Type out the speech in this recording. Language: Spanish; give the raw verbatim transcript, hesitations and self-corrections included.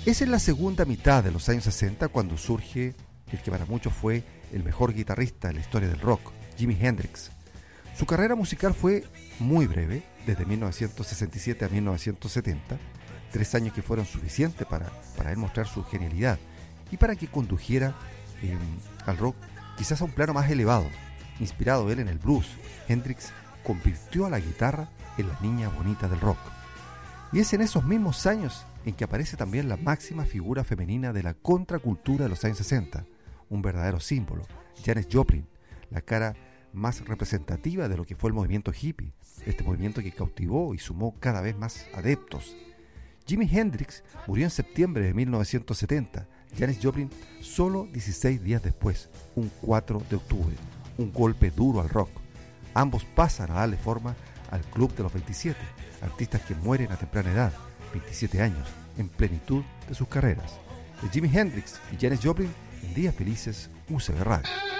Es en la segunda mitad de los años sesenta cuando surge el que para muchos fue el mejor guitarrista de la historia del rock, Jimi Hendrix. Su carrera musical fue muy breve, desde mil novecientos sesenta y siete a mil novecientos setenta, tres años que fueron suficientes para, para él mostrar su genialidad y para que condujera eh, al rock quizás a un plano más elevado. Inspirado él en el blues, Hendrix convirtió a la guitarra en la niña bonita del rock. Y es en esos mismos años en que aparece también la máxima figura femenina de la contracultura de los años sesenta, un verdadero símbolo, Janis Joplin, la cara más representativa de lo que fue el movimiento hippie, este movimiento que cautivó y sumó cada vez más adeptos. Jimi Hendrix murió en septiembre de mil novecientos setenta, Janis Joplin solo dieciséis días después, un cuatro de octubre, un golpe duro al rock. Ambos pasan a darle forma al Club de los veintisiete, artistas que mueren a temprana edad, veintisiete años, en plenitud de sus carreras. De Jimi Hendrix y Janis Joplin, en Días Felices, U C B Radio.